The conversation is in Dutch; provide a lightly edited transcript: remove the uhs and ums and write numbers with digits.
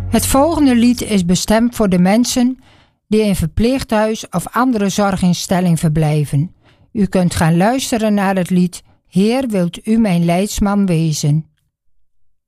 Het volgende lied is bestemd voor de mensen die in verpleeghuis of andere zorginstelling verblijven. U kunt gaan luisteren naar het lied Heer, wilt u mijn leidsman wezen?